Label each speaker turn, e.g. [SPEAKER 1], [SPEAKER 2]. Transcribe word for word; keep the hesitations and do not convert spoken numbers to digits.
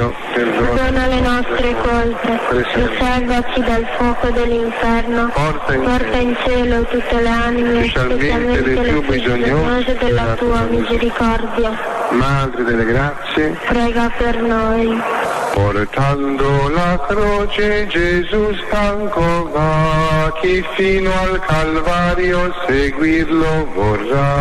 [SPEAKER 1] Dio,
[SPEAKER 2] perdona le nostre colpe, preservaci dal fuoco dell'inferno,
[SPEAKER 1] porta in,
[SPEAKER 2] porta in cielo tutte le anime,
[SPEAKER 1] specialmente le più bisognose
[SPEAKER 2] della tua misericordia.
[SPEAKER 1] Madre delle grazie,
[SPEAKER 2] Prega per noi.
[SPEAKER 1] Portando la croce Gesù stanco va, chi fino al Calvario seguirlo vorrà.